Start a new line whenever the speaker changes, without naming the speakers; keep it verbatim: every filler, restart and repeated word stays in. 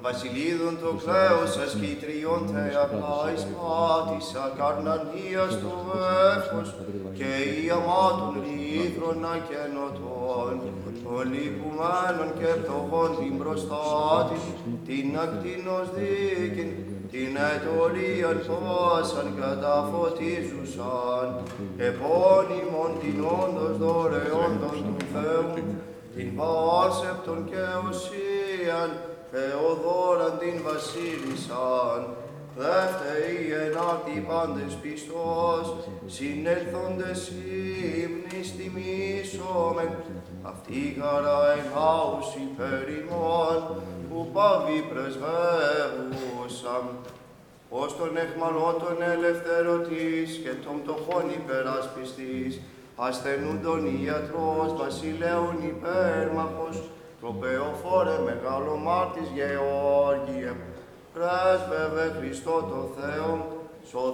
βασιλείδων το κλαίος σας και οι τριών θεαπλά εις πάτησα καρνανίας του εύχος και η αμάτων λίθρων ακενωτών, των λυπουμένων και πτωχών την προστάτη, την ακτίνος δίκην, την αιτωλίαν πάσαν καταφωτίζουσαν, επώνυμον την όντως δωρεόντων του Θεού, την πάσεπτον και οσίαν, Θεοδόραν την βασίλισσαν, δεύτερη ενάρτη πάντες πιστός, συνέλθοντες ύμνης τιμήσομεν, αυτή χαρά εν χάους υπέρ ημών, που πάβει πρεσβεύουσαν, ως τον εχμαλώτων ελευθερωτής και των πτωχών υπεράσπιστης, ασθενούντων ιατρός, βασιλέων υπέρμαχος, τροπεοφόρε μεγάλο μάρτης Γεώργιε, πρέσβευε Χριστό το Θεό, σώθ